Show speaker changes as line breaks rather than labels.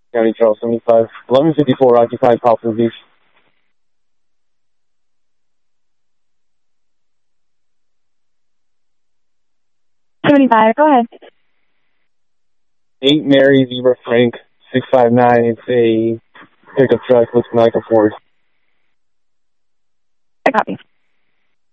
County Trail 75. 1154 occupied Poplar Beach.
75, go ahead.
8 Mary Zebra Frank 659. It's a pickup truck. Looks like a Ford.
I copy.